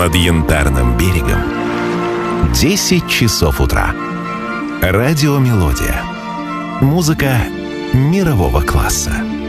над Янтарным берегом 10 часов утра. Радиомелодия. Музыка мирового класса.